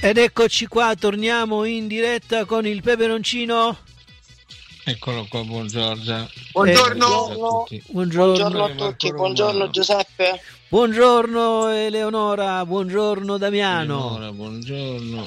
Ed eccoci qua, torniamo in diretta con il peperoncino. Eccolo qua, buongiorno. Buongiorno. Buongiorno A tutti, buongiorno Giuseppe. Buongiorno Eleonora, buongiorno Damiano. Eleonora, buongiorno.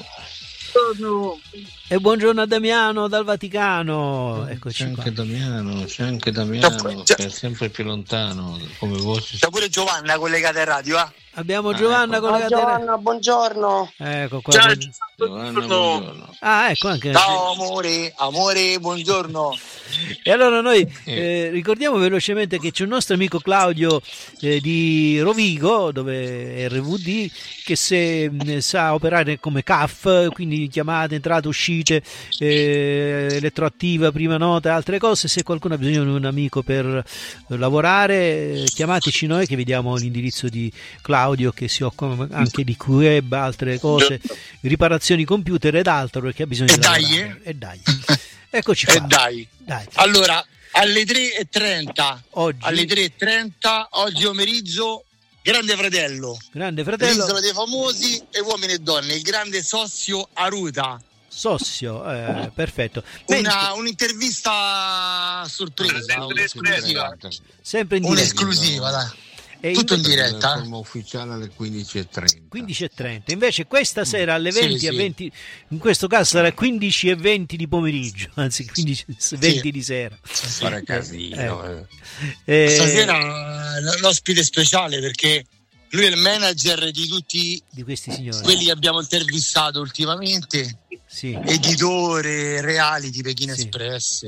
E buongiorno a Damiano dal Vaticano. Eccoci c'è qua. C'è anche Damiano che è sempre più lontano come voce. C'è pure Giovanna collegata in radio, eh? Abbiamo Giovanna con la Giovanna, buongiorno. Ecco qua. Ciao, Giovanna, buongiorno. Ah, ecco anche. Ciao amore, buongiorno. E allora noi ricordiamo velocemente che c'è un nostro amico Claudio di Rovigo, dove è RVD, che sa operare come CAF, quindi chiamate, entrate, uscite, elettroattiva, prima nota, altre cose. Se qualcuno ha bisogno di un amico per lavorare, chiamateci noi che vi diamo l'indirizzo di Claudio, che si occupa anche di web, altre cose, riparazioni computer ed altro, perché ha bisogno di lavorare. E dai. Eccoci qua. Dai. Allora, alle 3:30 oggi pomeriggio, Grande Fratello, l'isola dei famosi e uomini e donne, il grande Sossio Aruta. Sossio, perfetto. Un'intervista sorpresa, un'esclusiva. Sempre in diretta. Un'esclusiva, dai. Tutto in diretta. Forma ufficiale alle 15:30. 15:30. Invece questa sera alle 20 a 20, in questo caso sarà 15:20 di pomeriggio, anzi 15:20 di sera. Fare casino. Stasera l'ospite speciale, perché lui è il manager di tutti questi signori, quelli che abbiamo intervistato ultimamente. Sì. Editore, reality, Pechino Express,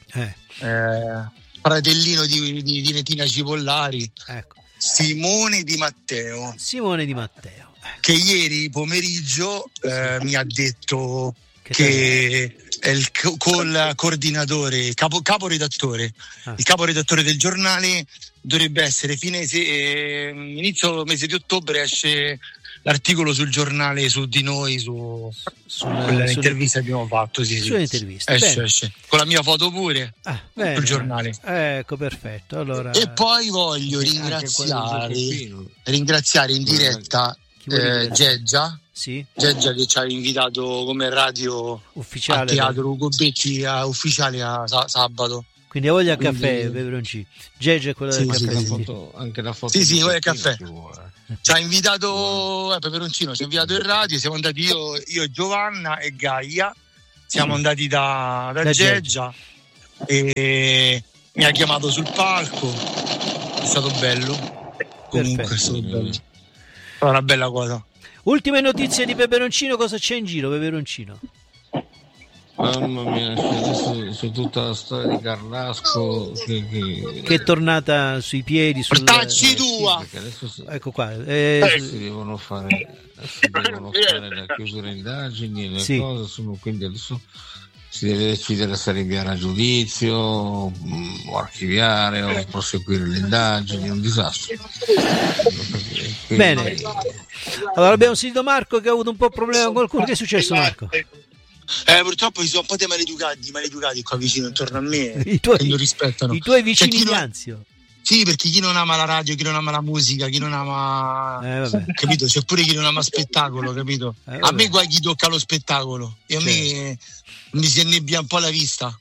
fratellino di Netina Cipollari. Ecco. Simone Di Matteo, ecco. che ieri pomeriggio mi ha detto che è il coordinatore, caporedattore, il caporedattore del giornale. Dovrebbe essere inizio mese di ottobre, esce l'articolo sul giornale su di noi, sull'intervista che abbiamo fatto. Sull'intervista esce con la mia foto pure sul giornale. Ecco, perfetto. Allora, e poi voglio ringraziare in diretta Geggia. Sì. Geggia, che ci ha invitato come radio ufficiale al Teatro Ugo Becci ufficiale a sabato. Quindi ha voglia caffè, peperoncino. Geggia è quella del caffè. Anche la foto. Sì, voglia caffè. Ci ha invitato Peperoncino, ci ha invitato in radio, siamo andati io, Giovanna e Gaia, siamo andati da Geggia e mi ha chiamato sul palco, è stato bello. Comunque è stato bello. È una bella cosa. Ultime notizie di Peperoncino, cosa c'è in giro, Peperoncino? Mamma mia, c'è tutta la storia di Carrasco che è tornata sui piedi. Portacci tua! Ecco qua. Si devono fare la chiusura indagini, le cose sono, quindi adesso si deve decidere se rinviare a giudizio o archiviare o proseguire le indagini. È un disastro. Bene, allora abbiamo sentito Marco che ha avuto un po' problema con qualcuno. Che è successo, Marco? Purtroppo ci sono un po' di maleducati qua vicino intorno a me, che non rispettano. I tuoi vicini di Anzio. Sì, perché chi non ama la radio, chi non ama la musica, chi non ama capito? C'è pure chi non ama spettacolo, capito? A me qua chi tocca lo spettacolo e a me mi si annebbia un po' la vista.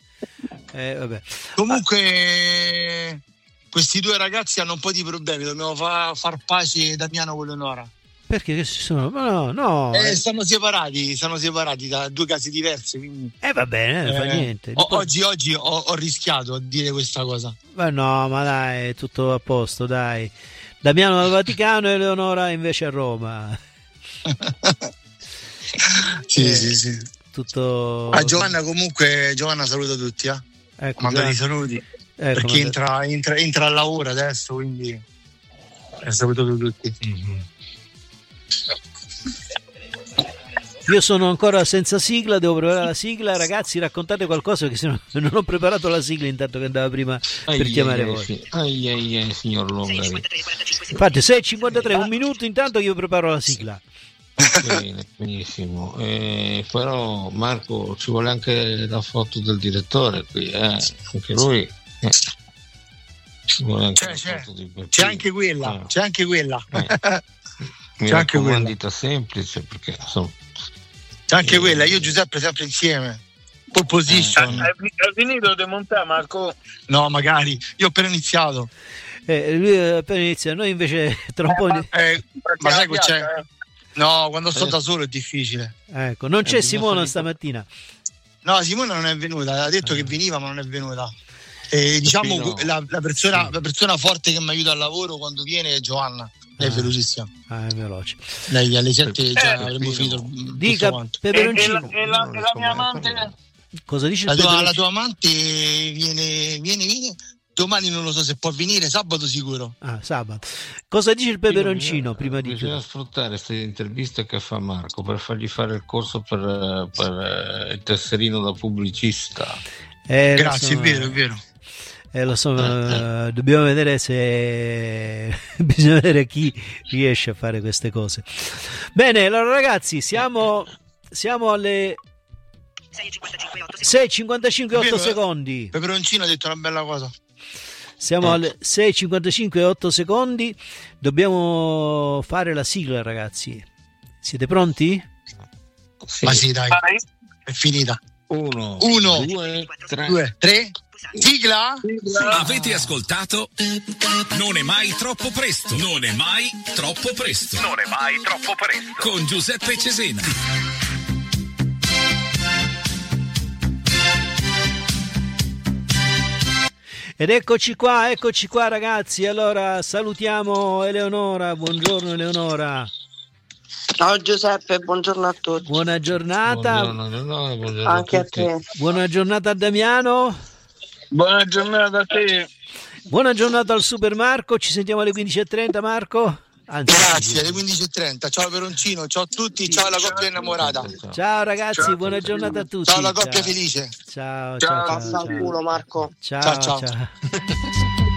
Comunque questi due ragazzi hanno un po' di problemi, dobbiamo far pace Damiano con Leonora. Perché che si sono? No. Stanno separati da due casi diversi. Quindi, va bene, fa niente. Oggi ho rischiato a dire questa cosa. Ma no, ma dai, è tutto a posto, dai. Damiano al Vaticano e Eleonora invece a Roma. Sì. Tutto. Giovanna saluta tutti, Ecco, manda i saluti. Perché entra al lavoro adesso, quindi saluto tutti. Mm-hmm. Io sono ancora senza sigla, devo preparare la sigla. Ragazzi, raccontate qualcosa, perché se no non ho preparato la sigla intanto che andava prima per chiamare voi. Signor Longari. Infatti 6:53, un minuto intanto io preparo la sigla. Bene, benissimo. Però Marco, ci vuole anche la foto del direttore qui, anche lui. Ci vuole anche la foto di c'è anche quella. Mi raccomandita semplice, perché insomma Anche quella, io e Giuseppe sempre insieme. Pole position. Hai finito di montare, Marco? No, magari. Io ho appena iniziato. Lui appena inizia, noi invece tra un po'. Ma sai che c'è? No, quando sto da solo è difficile. Ecco, non c'è Simona stamattina. No, Simona non è venuta, ha detto che veniva, ma non è venuta. Diciamo la persona forte che mi aiuta al lavoro quando viene è Giovanna. Lei è velocissima. È veloce. Lei alle 7 già avremmo finito. Dica, peperoncino. E la mia amante? Cosa dice la tua amante viene. Domani non lo so se può venire, sabato sicuro. Sabato. Cosa dice il peperoncino prima di bisogna sfruttare queste interviste che fa Marco per fargli fare il corso per il tesserino da pubblicista. Grazie, è vero. Lo so, dobbiamo vedere se bisogna vedere chi riesce a fare queste cose. Bene, allora ragazzi, siamo alle 6:55 8 secondi. Peperoncino ha detto una bella cosa. Siamo alle 6:55 8 secondi. Dobbiamo fare la sigla, ragazzi. Siete pronti? Sì. Ma sì, dai. È finita. 1, 2, 3. Sigla? Avete ascoltato? Non è mai troppo presto. Non è mai troppo presto. Non è mai troppo presto. Con Giuseppe Cesena. Ed eccoci qua ragazzi. Allora salutiamo Eleonora. Buongiorno Eleonora. Ciao Giuseppe, buongiorno a tutti. Buona giornata. Buongiorno anche a tutti. a te. Buona giornata a Damiano. Buona giornata a te. Buona giornata al Super Marco. Ci sentiamo alle 15:30 Marco. Grazie, alle 15:30. Ciao Peroncino, ciao a tutti, ciao alla coppia innamorata. Ciao ragazzi, buona giornata a tutti. Ciao alla coppia felice. Ciao. Passa al culo Marco. Ciao.